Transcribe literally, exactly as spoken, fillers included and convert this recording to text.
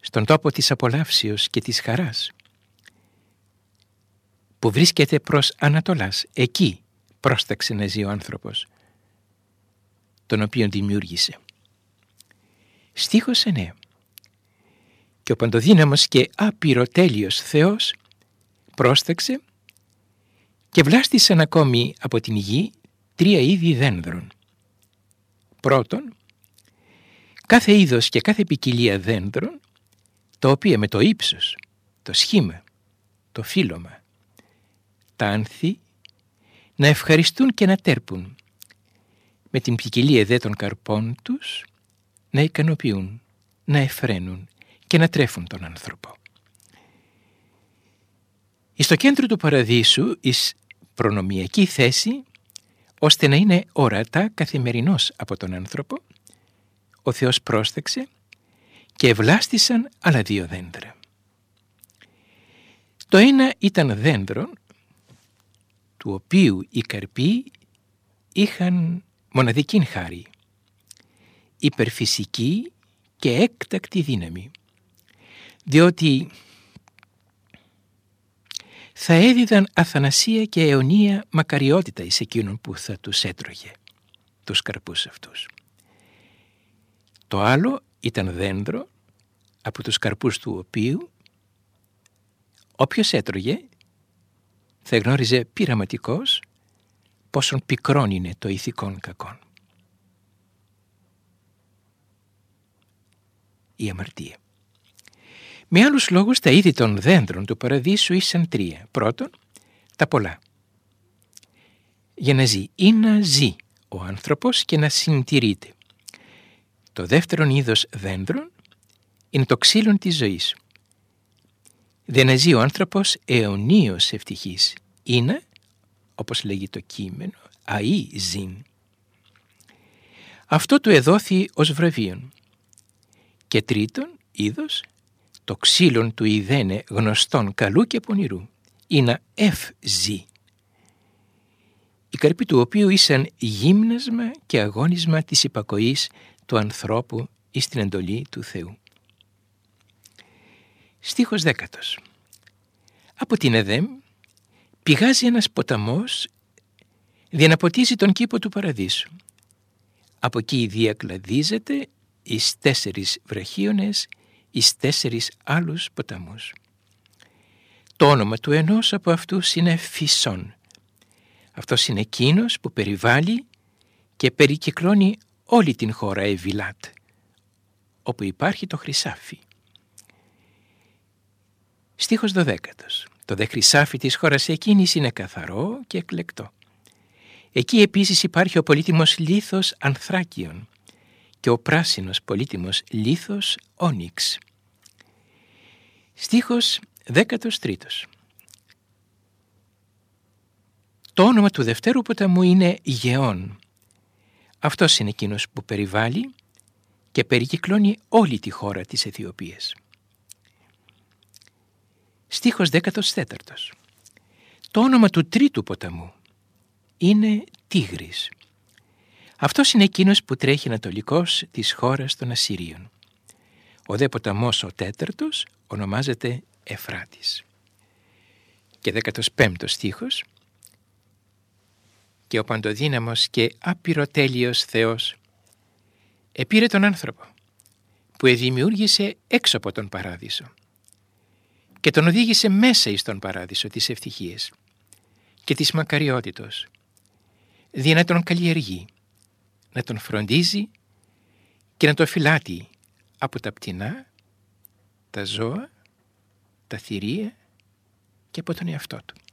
στον τόπο της απολαύσεως και της χαράς, που βρίσκεται προς Ανατολάς. Εκεί πρόσταξε να ζει ο άνθρωπος, τον οποίον δημιούργησε. Στίχος εννέα. Και ο παντοδύναμος και απειροτέλειος Θεός πρόσταξε και βλάστησαν ακόμη από την γη τρία είδη δένδρων. Πρώτον, κάθε είδος και κάθε ποικιλία δένδρων, τα οποία με το ύψος, το σχήμα, το φύλλωμα, τα άνθη, να ευχαριστούν και να τέρπουν, με την ποικιλία δε των καρπών τους, να ικανοποιούν, να εφραίνουν και να τρέφουν τον άνθρωπο. Εις το κέντρο του παραδείσου, εις προνομιακή θέση, ώστε να είναι ορατά καθημερινός από τον άνθρωπο, ο Θεός πρόσταξε και ευλάστησαν άλλα δύο δέντρα. Το ένα ήταν δέντρο, του οποίου οι καρποί είχαν μοναδική χάρη, υπερφυσική και έκτακτη δύναμη, διότι θα έδιδαν αθανασία και αιωνία μακαριότητα εις εκείνον που θα τους έτρωγε, τους καρπούς αυτούς. Το άλλο ήταν δέντρο, από τους καρπούς του οποίου όποιος έτρωγε θα γνώριζε πειραματικός πόσον πικρόν είναι το ηθικόν κακόν. Η αμαρτία. Με άλλους λόγους τα είδη των δέντρων του παραδείσου ήσαν τρία. Πρώτον, τα πολλά. Για να ζει ή να ζει ο άνθρωπος και να συντηρείται. Το δεύτερον είδος δέντρων είναι το ξύλον της ζωής. Δεν να ζει ο άνθρωπος αιωνίως ευτυχής. Είναι, όπως λέγει το κείμενο, αΐ ζήν. Αυτό του εδόθη ως βραβείον. Και τρίτον είδος, το ξύλον του ιδένε γνωστόν καλού και πονηρού, είναι εφ ζει, οι καρποί του οποίου ήσαν γύμνασμα και αγώνισμα της υπακοής του ανθρώπου εις την εντολή του Θεού. Στίχος δέκατος. Από την Εδέμ πηγάζει ένας ποταμός, διαναποτίζει τον κήπο του παραδείσου. Από εκεί διακλαδίζεται εις τέσσερις βραχίονες, εις τέσσερις άλλους ποταμούς. Το όνομα του ενός από αυτούς είναι Φυσόν. Αυτός είναι εκείνος που περιβάλλει και περικυκλώνει όλη την χώρα Εβιλάτ, όπου υπάρχει το χρυσάφι. Στίχος δωδέκατος. Το δε χρυσάφι της χώρας εκείνης είναι καθαρό και εκλεκτό. Εκεί επίσης υπάρχει ο πολύτιμος λίθος ανθράκιον και ο πράσινος πολύτιμος λίθος όνιξ. Στίχος δέκατος τρίτος. Το όνομα του δευτέρου ποταμού είναι Γεών. Αυτός είναι εκείνος που περιβάλλει και περικυκλώνει όλη τη χώρα της Αιθιοπίας. Στίχος δέκατος τέταρτος. Το όνομα του τρίτου ποταμού είναι Τίγρης. Αυτός είναι εκείνος που τρέχει ανατολικός της χώρας των Ασσυρίων. Ο δε ποταμός ο τέταρτος ονομάζεται Εφράτης. Και δέκατος πέμπτος στίχος. Και ο παντοδύναμος και απειροτέλειος Θεός επήρε τον άνθρωπο που εδημιούργησε έξω από τον παράδεισο και τον οδήγησε μέσα εις τον παράδεισο της ευτυχίας και της μακαριότητος, δι' να τον καλλιεργεί, να τον φροντίζει και να το φυλάτει από τα πτηνά, τα ζώα, τα θηρία και από τον εαυτό του.